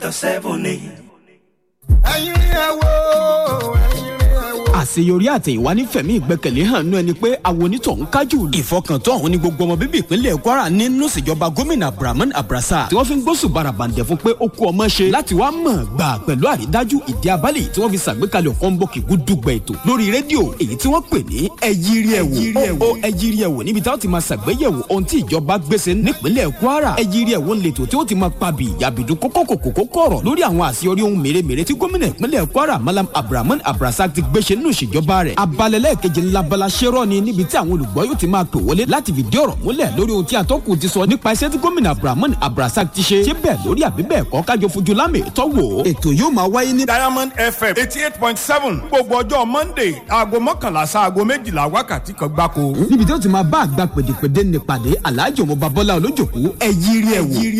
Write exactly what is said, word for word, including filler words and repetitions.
Dr. seven ni. ẹ̀yin ẹ wò ẹ̀yin ẹ wò. àṣeyọrí àtẹ̀yìnwá nífẹ̀mí ìgbẹ́kẹ̀lé hàn nú ẹni pé àwọn onítọ̀hún kájú. ìfọkàntán ọ̀hún ni gbogbo ọmọ bíbí ìpínlẹ̀ Kwara nínú ìṣèjọba gómìnà Abdulrahman Abrasa tí wọ́n fi ń gbósùn barabàǹdẹ̀ fún pé ó kú ọmọ ṣe láti wá mọ̀ gbà pẹ̀lú àrídájú ìdí abálẹ̀ tí wọ́n fi ṣàgbékalẹ̀ kọ́ńbọ̀kì gúdúgbẹ̀ ètò lórí rédíò èyí tí wọ́n pè ní ẹyírí ẹ̀wò ó ẹyírí ẹ̀wò níbi táwọn ti máa ṣàgbéyẹ̀wò ohun tí ìjọba gbèsè nípínlẹ̀ Kwara. ẹyírí ẹ̀wò ń letò tí ó ti máa pabì yàbìdú kókókòkòkò kọ̀rọ̀ lórí àwọn àṣeyọrí ohun mèremère tí gómìnà ìpínlẹ̀ Kwara Malam Abdulrahman Abrasa ti gbéṣe nínú ìṣèjọba rẹ̀. abalẹ̀lẹ̀ kejì ńlábala ṣẹ́rọ̀ ni níbi tí àwọn olùgbọ́ yóò ti máa pè wọlé láti fìdí ọ̀rọ̀ múlẹ̀ lórí ohun tí atọ́kùn ti sọ nípa iṣẹ́ tí gómìnà Abdulrahman Abrasa ti ṣe. ṣé bẹ́ẹ̀ lórí àbí bẹ́ẹ̀ kọ́ kájọ fojú lámì tọ́wọ́. ètò yóò máa wáyé ní Diamond F M eighty eight point seven gbogbo ọjọ́ Monday aago mọ́kànlá sí aago méjìlá wákàtí kan gbáko. níbi tí ó ti máa bá àgbà pèdèpèdè nípàdé Alhaji Ọmọba Bọ́lá Olójòkú ẹ̀yírí ẹ̀wò.